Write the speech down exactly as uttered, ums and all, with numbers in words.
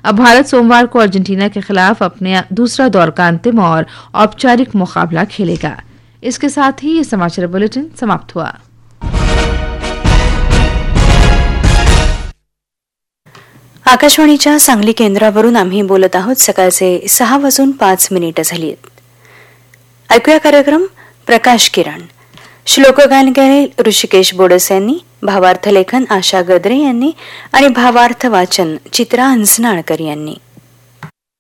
अब भारत सोमवार को अर्जेंटीना के खिलाफ अपने दूसरा दौर का अंतिम और औपचारिक मुकाबला खेलेगा। इसके साथ ही ये समाचार बुलेटिन समाप्त हुआ। आकाशवाणीच्या सांगली केंद्रावरून आम्ही बोलत आहोत। सकाळचे सहा वाजून पाच मिनिटं झाली। ऐकूया कार्यक्रम प्रकाश किरण। श्लोकगान केले ऋषिकेश बोडस यांनी, भावार्थ लेखन आशा गद्रे यांनी आणि भावार्थ वाचन चित्रा हंसनाळकर यांनी।